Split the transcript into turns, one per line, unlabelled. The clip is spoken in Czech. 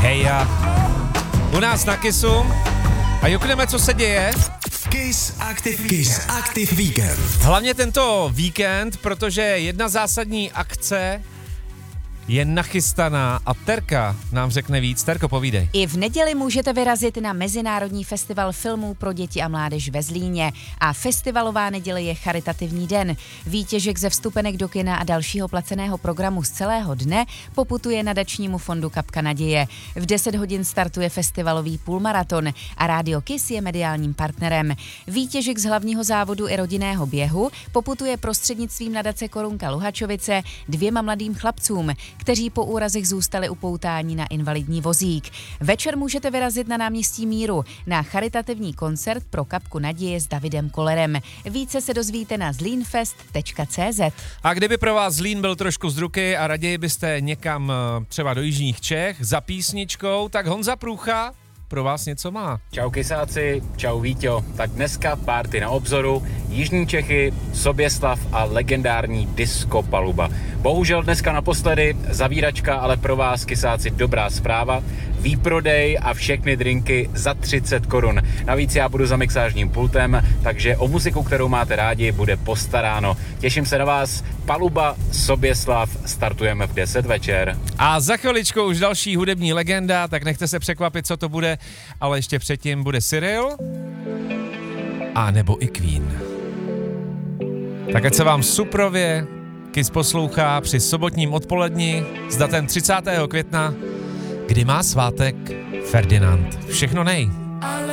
Heja. U nás na Kissu. A jokneme, co se děje.
Kiss Active Weekend.
Hlavně tento víkend, protože jedna zásadní akce je nachystaná a Terka nám řekne víc. Terko, povídej.
I v neděli můžete vyrazit na Mezinárodní festival filmů pro děti a mládež ve Zlíně a festivalová neděle je charitativní den. Výtěžek ze vstupenek do kina a dalšího placeného programu z celého dne poputuje nadačnímu fondu Kapka naděje. V 10 hodin startuje festivalový půlmaraton a Rádio Kiss je mediálním partnerem. Výtěžek z hlavního závodu i rodinného běhu poputuje prostřednictvím nadace Korunka Luhačovice 2 mladým chlapcům, kteří po úrazech zůstali upoutáni na invalidní vozík. Večer můžete vyrazit na náměstí Míru na charitativní koncert pro Kapku naděje s Davidem Kollerem. Více se dozvíte na zlínfest.cz.
A kdyby pro vás Zlín byl trošku z ruky a raději byste někam třeba do jižních Čech za písničkou, tak Honza Průcha pro vás něco má.
Čau Kisáci, čau Víťo. Tak dneska party na obzoru, Jižní Čechy, Soběslav a legendární Disco Paluba. Bohužel dneska naposledy, zavíračka, ale pro vás Kisáci dobrá zpráva. Výprodej a všechny drinky za 30 korun. Navíc já budu za mixážním pultem, takže o muziku, kterou máte rádi, bude postaráno. Těším se na vás. Paluba, Soběslav, startujeme v 10 večer.
A za chviličku už další hudební legenda, tak nechte se překvapit, co to bude, ale ještě předtím bude Cyril a nebo i Queen. Tak ať se vám suprově Kiss poslouchá při sobotním odpoledni s datem 30. května, kdy má svátek Ferdinand. Všechno nej.